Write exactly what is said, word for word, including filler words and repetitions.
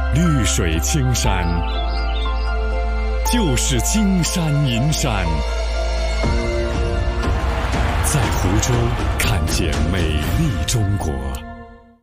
绿水青山就是金山银山，在湖州看见美丽中国。